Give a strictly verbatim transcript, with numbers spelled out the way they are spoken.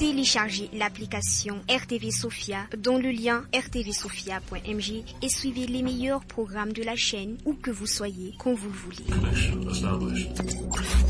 Téléchargez l'application R T V Sophia dans le lien r t v sophia point m g et suivez les meilleurs programmes de la chaîne où que vous soyez, quand vous le voulez.